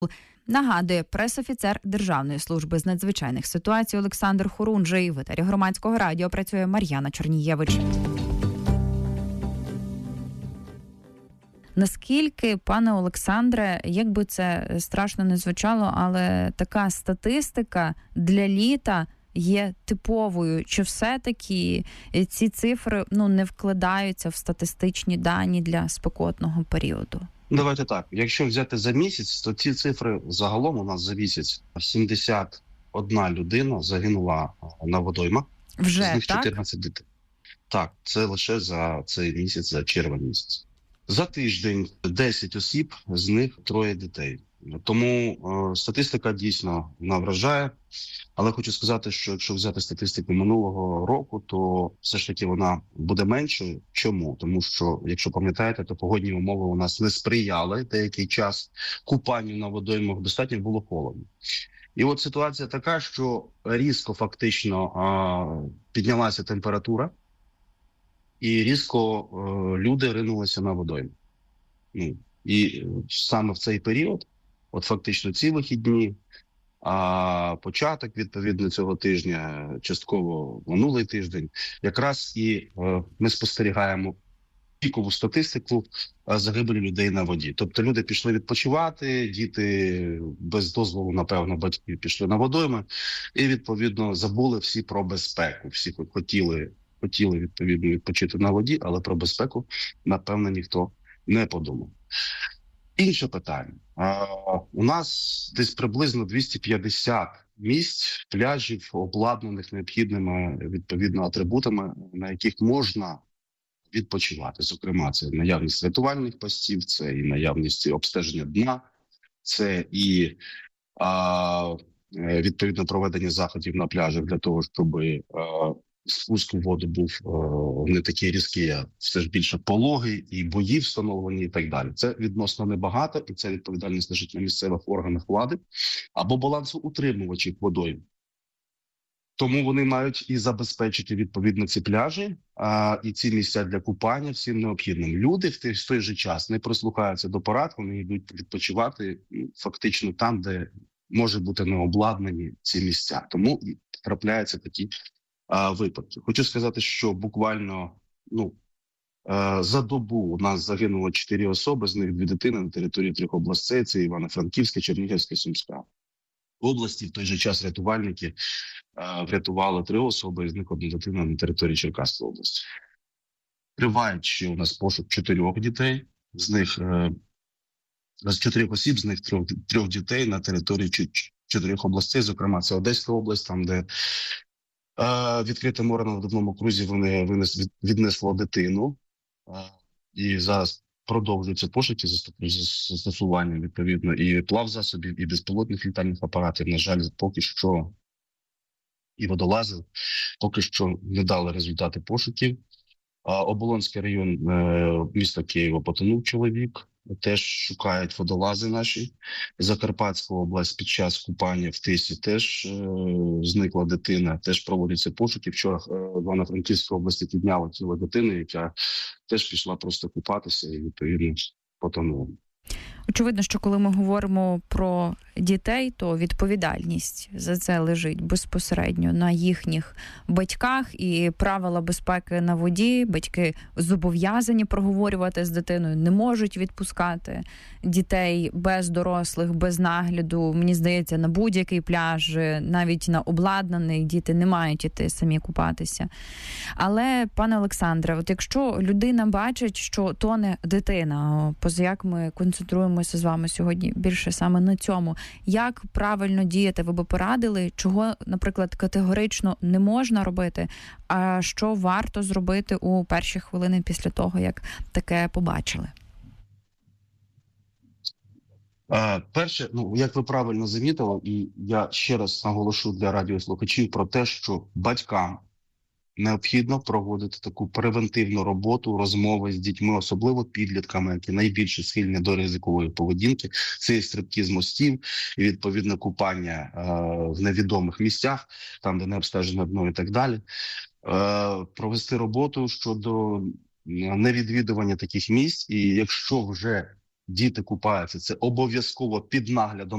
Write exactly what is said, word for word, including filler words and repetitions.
Нагадує пресофіцер Державної служби з надзвичайних ситуацій Олександр Хорунжий. В етері Громадського радіо працює Мар'яна Чорнієвич. Наскільки, пане Олександре, як би це страшно не звучало, але така статистика для літа є типовою? Чи все-таки ці цифри ну, не вкладаються в статистичні дані для спекотного періоду? Давайте так. Якщо взяти за місяць, то ці цифри загалом у нас за місяць сімдесят одна людина загинула на водоймах. Вже, з них так? чотирнадцять дітей. Так, це лише за цей місяць, за червень місяць. За тиждень десять осіб, з них троє дітей. Тому е, статистика дійсно вона вражає. Але хочу сказати, що якщо взяти статистику минулого року, то все ж таки вона буде меншою. Чому? Тому що, якщо пам'ятаєте, то погодні умови у нас не сприяли деякий час купанню на водоймах, достатньо було холодно. І от ситуація така, що різко фактично е, піднялася температура, і різко е, люди ринулися на водойми. Ну, і саме в цей період, от фактично ці вихідні, а початок, відповідно, цього тижня, частково минулий тиждень, якраз і е, ми спостерігаємо пікову статистику е, загибелі людей на воді. Тобто люди пішли відпочивати, діти без дозволу, напевно, батьків пішли на водойми і, відповідно, забули всі про безпеку. Всі хотіли, хотіли відповідно, відпочити на воді, але про безпеку, напевно, ніхто не подумав. Інше питання. А, у нас десь приблизно двісті п'ятдесят місць, пляжів, обладнаних необхідними, відповідно, атрибутами, на яких можна відпочивати. Зокрема, це наявність рятувальних постів, це і наявність обстеження дна, це і а, відповідно проведення заходів на пляжах для того, щоб а, спуск у воду був о, не такий різкий, а все ж більше пологий, і бої встановлені, і так далі. Це відносно небагато, і це відповідальність лежить на місцевих органах влади або балансоутримувачів водойм. Тому вони мають і забезпечити відповідно ці пляжі, а, і ці місця для купання всім необхідним. Люди в той, в той же час не прислухаються до порад, вони йдуть відпочивати фактично там, де може бути не обладнані ці місця. Тому і трапляються такі випадки. Хочу сказати, що буквально ну, за добу у нас загинуло чотири особи, з них дві дитини на території трьох областей, це Івано-Франківська, Чернігівська, Сумська. В області в той же час рятувальники врятували три особи, з них одна дитина на території Черкаської області. Тривають ще у нас пошук чотирьох дітей, з них з чотирьох осіб, з них трьох, трьох дітей на території чотирьох областей, зокрема це Одеська область, там де відкрите море на водному крузі вони винес, віднесло дитину, і зараз продовжуються пошуки за застосуванням відповідно і плавзасобів, і безпілотних літальних апаратів. На жаль, поки що і водолази поки що не дали результати пошуків. Оболонський район міста Києва потонув чоловік. Теж шукають водолази наші. Закарпатська область під час купання в Тисі теж е, зникла дитина, теж проводяться пошуки. Вчора е, в Івано-Франківській області підняла тіло дитини, яка теж пішла просто купатися і, відповідно, потонула. Очевидно, що коли ми говоримо про дітей, то відповідальність за це лежить безпосередньо на їхніх батьках, і правила безпеки на воді батьки зобов'язані проговорювати з дитиною, не можуть відпускати дітей без дорослих, без нагляду. Мені здається, на будь-який пляж, навіть на обладнаний, діти не мають іти самі купатися. Але, пане Олександре, от якщо людина бачить, що тоне дитина, поза як ми концентруємося з вами сьогодні більше саме на цьому, як правильно діяти, ви би порадили, чого, наприклад, категорично не можна робити, а що варто зробити у перші хвилини після того, як таке побачили? Е, перше, ну, як ви правильно замітили, і я ще раз наголошу для радіослухачів про те, що батькам необхідно проводити таку превентивну роботу, розмови з дітьми, особливо підлітками, які найбільше схильні до ризикової поведінки. Це і стрибки з мостів, і відповідне купання е, в невідомих місцях, там, де не обстежено дно і так далі. Е, провести роботу щодо невідвідування таких місць, і якщо вже діти купаються, це обов'язково під наглядом